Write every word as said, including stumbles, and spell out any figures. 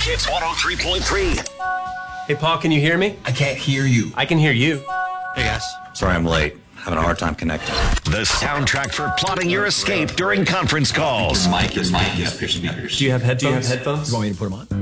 It's one oh three point three. Hey, Paul, can you hear me? I can't hear you. I can hear you. Hey, guys. Sorry I'm late. Having a hard time connecting. The soundtrack for plotting your escape during conference calls. Mic is mic is pitch speakers. Do you have headphones? Do you have headphones? You want me to put them on?